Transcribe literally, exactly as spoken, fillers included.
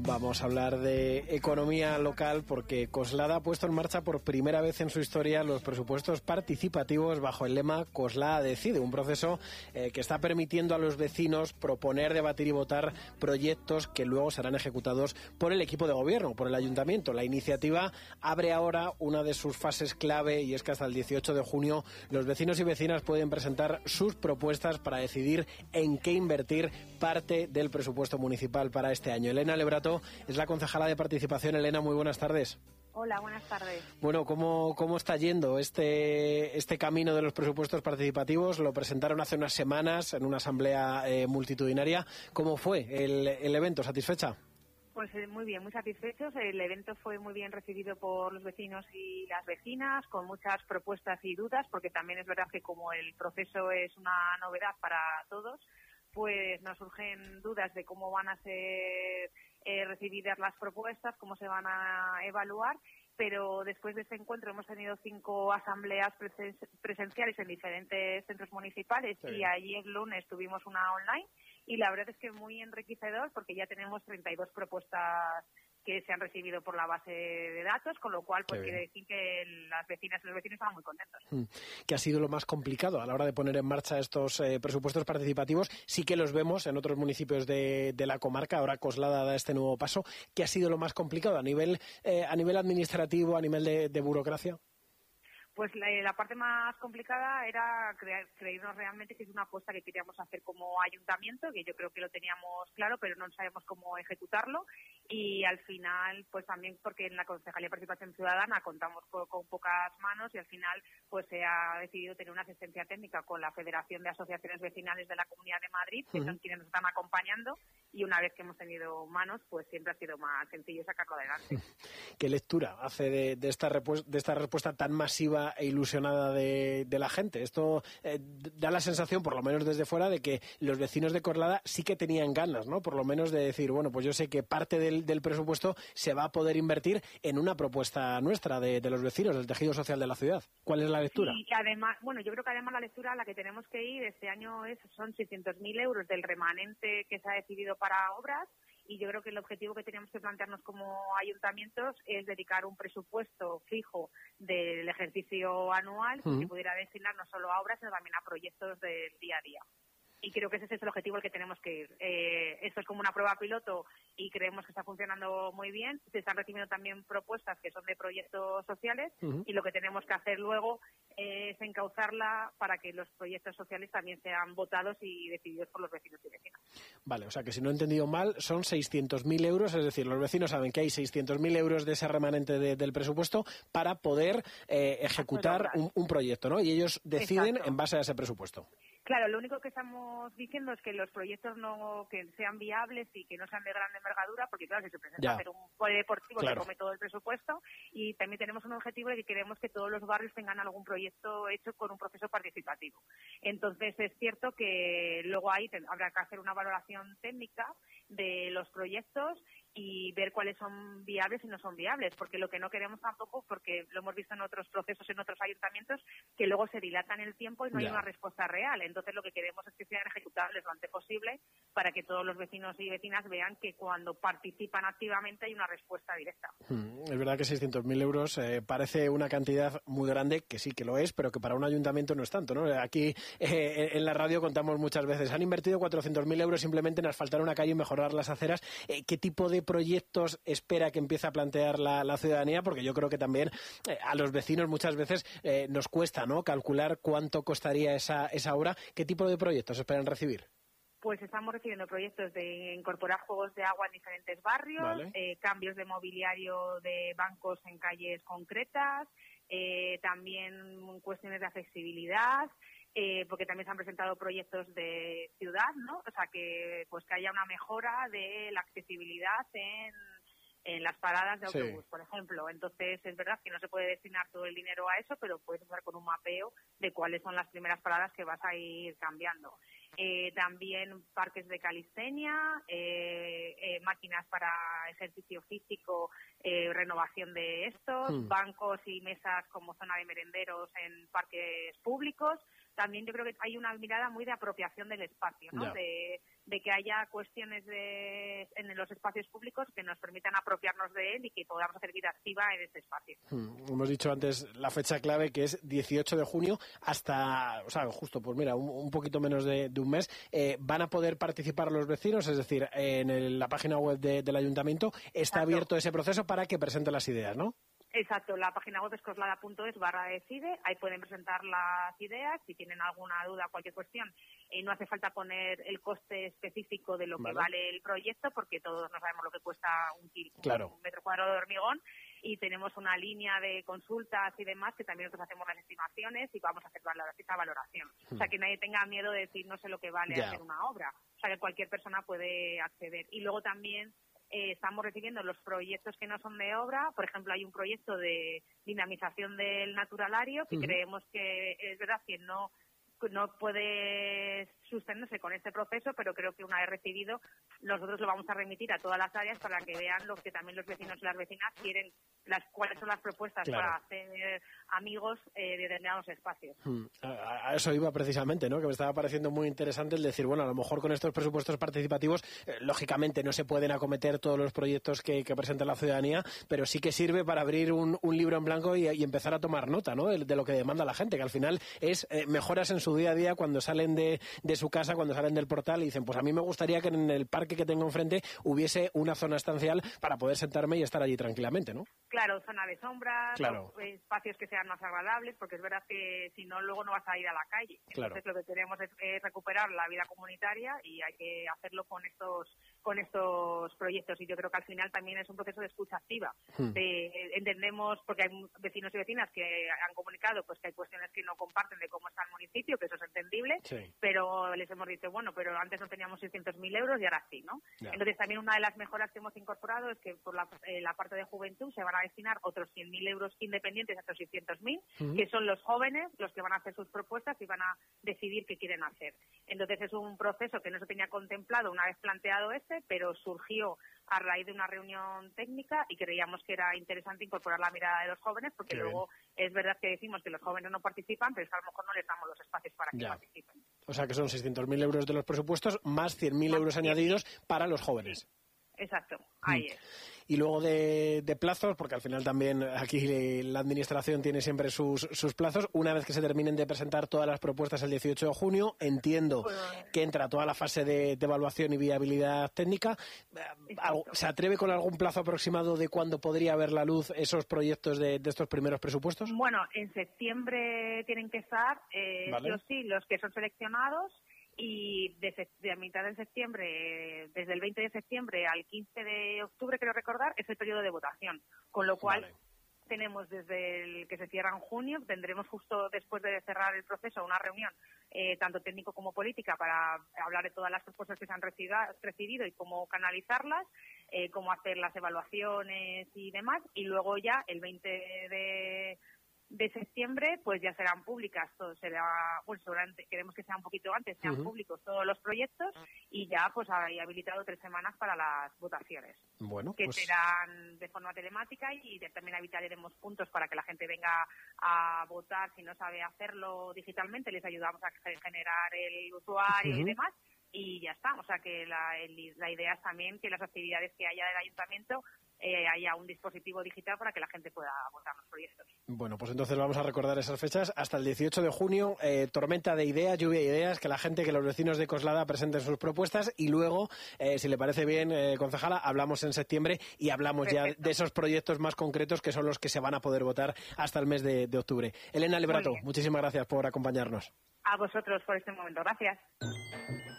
Vamos a hablar de economía local porque Coslada ha puesto en marcha por primera vez en su historia los presupuestos participativos bajo el lema Coslada Decide, un proceso eh, que está permitiendo a los vecinos proponer, debatir y votar proyectos que luego serán ejecutados por el equipo de gobierno, por el ayuntamiento. La iniciativa abre ahora una de sus fases clave y es que hasta el dieciocho de junio los vecinos y vecinas pueden presentar sus propuestas para decidir en qué invertir parte del presupuesto municipal para este año. Elena Lebrato es la concejala de participación. Elena, muy buenas tardes. Hola, buenas tardes. Bueno, ¿cómo, cómo está yendo este, este camino de los presupuestos participativos? Lo presentaron hace unas semanas en una asamblea eh, multitudinaria. ¿Cómo fue el, el evento? ¿Satisfecha? Pues eh, muy bien, muy satisfechos. El evento fue muy bien recibido por los vecinos y las vecinas, con muchas propuestas y dudas, porque también es verdad que como el proceso es una novedad para todos, pues nos surgen dudas de cómo van a ser eh, recibidas las propuestas, cómo se van a evaluar, pero después de este encuentro hemos tenido cinco asambleas presen- presenciales en diferentes centros municipales sí. Y ayer lunes tuvimos una online y la verdad es que muy enriquecedor porque ya tenemos treinta y dos propuestas que se han recibido por la base de datos, con lo cual pues quiere decir que las vecinas y los vecinos estaban muy contentos. ¿Qué ha sido lo más complicado a la hora de poner en marcha estos eh, presupuestos participativos? Sí que los vemos en otros municipios de, de la comarca, ahora Coslada da este nuevo paso. ¿Qué ha sido lo más complicado a nivel, eh, a nivel administrativo, a nivel de, de burocracia? Pues la, la parte más complicada era creer, creernos realmente que es una apuesta que queríamos hacer como ayuntamiento, que yo creo que lo teníamos claro, pero no sabemos cómo ejecutarlo. Y al final, pues también porque en la Concejalía de Participación Ciudadana contamos con, con pocas manos y al final pues se ha decidido tener una asistencia técnica con la Federación de Asociaciones Vecinales de la Comunidad de Madrid, que uh-huh. son quienes nos están acompañando, y una vez que hemos tenido manos, pues siempre ha sido más sencillo sacarlo adelante. ¿Qué lectura hace de, de, esta, repu- de esta respuesta tan masiva e ilusionada de, de la gente? Esto eh, da la sensación, por lo menos desde fuera, de que los vecinos de Coslada sí que tenían ganas, ¿no? Por lo menos de decir, bueno, pues yo sé que parte del del presupuesto se va a poder invertir en una propuesta nuestra de, de los vecinos, del tejido social de la ciudad. ¿Cuál es la lectura? Sí, y además, bueno, yo creo que además la lectura a la que tenemos que ir este año es son seiscientos mil euros del remanente que se ha decidido para obras, y yo creo que el objetivo que tenemos que plantearnos como ayuntamientos es dedicar un presupuesto fijo del ejercicio anual uh-huh. que pudiera destinar no solo a obras, sino también a proyectos del día a día. Y creo que ese es el objetivo al que tenemos que ir. Eh, esto es como una prueba piloto y creemos que está funcionando muy bien. Se están recibiendo también propuestas que son de proyectos sociales uh-huh. y lo que tenemos que hacer luego es encauzarla para que los proyectos sociales también sean votados y decididos por los vecinos y vecinas. Vale, o sea que si no he entendido mal, son seiscientos mil euros, es decir, los vecinos saben que hay seiscientos mil euros de ese remanente de, del presupuesto para poder eh, ejecutar un, un proyecto, ¿no? Y ellos deciden Exacto. en base a ese presupuesto. Claro, lo único que estamos diciendo es que los proyectos no que sean viables y que no sean de gran envergadura, porque claro, si se presenta hacer un polideportivo claro. se come todo el presupuesto, y también tenemos un objetivo de que queremos que todos los barrios tengan algún proyecto hecho con un proceso participativo. Entonces es cierto que luego ahí te, habrá que hacer una valoración técnica de los proyectos y ver cuáles son viables y no son viables, porque lo que no queremos tampoco, porque lo hemos visto en otros procesos, en otros ayuntamientos, que luego se dilatan el tiempo y no yeah. hay una respuesta real. Entonces lo que queremos es que sean ejecutables lo antes posible para que todos los vecinos y vecinas vean que cuando participan activamente hay una respuesta directa. Hmm, es verdad que seiscientos mil euros eh, parece una cantidad muy grande, que sí que lo es, pero que para un ayuntamiento no es tanto, ¿no? Aquí eh, en la radio contamos muchas veces, han invertido cuatrocientos mil euros simplemente en asfaltar una calle y mejorar las aceras. Eh, ¿Qué tipo de proyectos espera que empiece a plantear la, la ciudadanía? Porque yo creo que también eh, a los vecinos muchas veces eh, nos cuesta, ¿no?, calcular cuánto costaría esa, esa obra. ¿Qué tipo de proyectos esperan recibir? Pues estamos recibiendo proyectos de incorporar juegos de agua en diferentes barrios, vale. eh, cambios de mobiliario de bancos en calles concretas, eh, también cuestiones de accesibilidad, eh, porque también se han presentado proyectos de ciudad, ¿no? O sea, que pues que haya una mejora de la accesibilidad en, en las paradas de autobús, sí. por ejemplo. Entonces, es verdad que no se puede destinar todo el dinero a eso, pero puedes usar con un mapeo de cuáles son las primeras paradas que vas a ir cambiando. Eh, también parques de calistenia, eh, eh, máquinas para ejercicio físico, eh, renovación de estos, hmm. bancos y mesas como zona de merenderos en parques públicos. también yo creo que hay una mirada muy de apropiación del espacio, ¿no? De, de que haya cuestiones de, en los espacios públicos que nos permitan apropiarnos de él y que podamos hacer vida activa en ese espacio. Hmm. Hemos dicho antes la fecha clave, que es dieciocho de junio hasta, o sea, justo, pues mira, un, un poquito menos de, de un mes. Eh, ¿Van a poder participar los vecinos? Es decir, en el, la página web de, del ayuntamiento está Exacto. abierto ese proceso para que presenten las ideas, ¿no? Exacto, la página web es coslada punto es barra decide, ahí pueden presentar las ideas, si tienen alguna duda, cualquier cuestión, eh, no hace falta poner el coste específico de lo vale. que vale el proyecto, porque todos no sabemos lo que cuesta un, kilo, claro. un metro cuadrado de hormigón, y tenemos una línea de consultas y demás que también nosotros hacemos las estimaciones y vamos a hacer esa valoración. Hmm. O sea, que nadie tenga miedo de decir no sé lo que vale yeah. hacer una obra, o sea, que cualquier persona puede acceder. Y luego también Eh, estamos recibiendo los proyectos que no son de obra. Por ejemplo, hay un proyecto de dinamización del naturalario que uh-huh. creemos que es verdad que no no puede sostenerse con este proceso, pero creo que una vez recibido nosotros lo vamos a remitir a todas las áreas para que vean lo que también los vecinos y las vecinas quieren, las cuáles son las propuestas claro. para hacer amigos eh, de determinados espacios. Hmm. A, a eso iba precisamente, ¿no? Que me estaba pareciendo muy interesante el decir, bueno, a lo mejor con estos presupuestos participativos, eh, lógicamente no se pueden acometer todos los proyectos que, que presenta la ciudadanía, pero sí que sirve para abrir un, un libro en blanco y, y empezar a tomar nota, ¿no? De, de lo que demanda la gente, que al final es eh, mejoras en su día a día cuando salen de, de su casa, cuando salen del portal y dicen, pues a mí me gustaría que en el parque que tengo enfrente hubiese una zona estancial para poder sentarme y estar allí tranquilamente, ¿no? Claro, zona de sombras, claro. espacios que sean más agradables, porque es verdad que si no, luego no vas a ir a la calle. Entonces claro. lo que queremos es, es recuperar la vida comunitaria y hay que hacerlo con estos con estos proyectos. Y yo creo que al final también es un proceso de escucha activa. Hmm. De, entendemos, porque hay vecinos y vecinas que han comunicado pues que hay cuestiones que no comparten de cómo está el municipio, que eso es entendible, sí. pero les hemos dicho, bueno, pero antes no teníamos seiscientos mil euros y ahora sí, ¿no? Yeah. Entonces también una de las mejoras que hemos incorporado es que por la, eh, la parte de juventud se van a destinar otros cien mil euros independientes a estos seiscientos mil, uh-huh. que son los jóvenes los que van a hacer sus propuestas y van a decidir qué quieren hacer. Entonces es un proceso que no se tenía contemplado una vez planteado este, pero surgió a raíz de una reunión técnica y creíamos que era interesante incorporar la mirada de los jóvenes, porque Qué luego bien. Es verdad que decimos que los jóvenes no participan, pero es que a lo mejor no les damos los espacios para que ya. participen. O sea que son seiscientos mil euros de los presupuestos más cien mil euros añadidos para los jóvenes. Sí. Exacto, ahí mm. es. Y luego de, de plazos, porque al final también aquí la administración tiene siempre sus, sus plazos, una vez que se terminen de presentar todas las propuestas el dieciocho de junio, entiendo bueno, que entra toda la fase de, de evaluación y viabilidad técnica. Exacto. ¿Se atreve con algún plazo aproximado de cuándo podría ver la luz esos proyectos de, de estos primeros presupuestos? Bueno, en septiembre tienen que estar, eh, ¿vale? sí o sí, los que son seleccionados. Y de, de a mitad de septiembre, desde el veinte de septiembre al quince de octubre, creo recordar, es el periodo de votación. Con lo cual, vale. tenemos desde el que se cierra en junio, tendremos justo después de cerrar el proceso una reunión, eh, tanto técnico como política, para hablar de todas las propuestas que se han recibido, recibido y cómo canalizarlas, eh, cómo hacer las evaluaciones y demás. Y luego ya, el veinte de... de septiembre, pues ya serán públicas, todo será, bueno, seguramente queremos que sea un poquito antes, sean uh-huh. públicos todos los proyectos y ya pues hay habilitado tres semanas para las votaciones, bueno, que pues... serán de forma telemática y de, también habilitaremos puntos para que la gente venga a votar si no sabe hacerlo digitalmente, les ayudamos a generar el usuario uh-huh. y demás. Y ya está, o sea que la, el, la idea es también que las actividades que haya del ayuntamiento eh, haya un dispositivo digital para que la gente pueda votar los proyectos. Bueno, pues entonces vamos a recordar esas fechas hasta el dieciocho de junio, eh, tormenta de ideas, lluvia de ideas, que la gente, que los vecinos de Coslada presenten sus propuestas y luego, eh, si le parece bien, eh, concejala, hablamos en septiembre y hablamos Perfecto. ya de esos proyectos más concretos que son los que se van a poder votar hasta el mes de, de octubre. Elena Lebrato, muchísimas gracias por acompañarnos. A vosotros por este momento, gracias.